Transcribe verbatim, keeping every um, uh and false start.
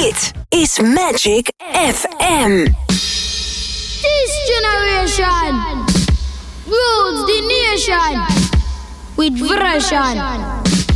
Dit is Magic F M. This generation rules the nation with version.